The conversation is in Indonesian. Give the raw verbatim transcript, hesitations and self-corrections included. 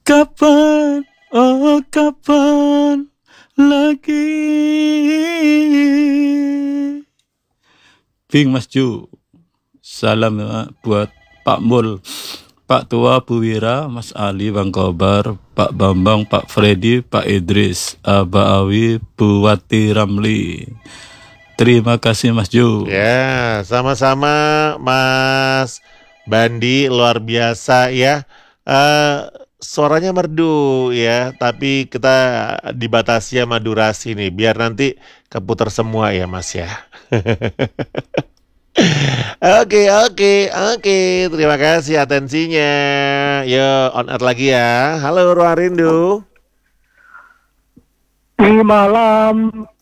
Kapan, oh kapan lagi. Ping Mas Ju. Salam ya, buat Pak Mul, Pak Tua Bu Wira, Mas Ali Bang Kobar, Pak Bambang, Pak Freddy, Pak Idris, Aba Awi, Bu Wati Ramli. Terima kasih Mas Ju. Ya, sama-sama Mas Bandi, luar biasa ya. Eh, suaranya merdu ya, tapi kita dibatasi sama durasi nih, biar nanti keputar semua ya Mas ya. Oke, oke, oke. Terima kasih atensinya. Yo, on air lagi ya. Halo Ruang Rindu. Di malam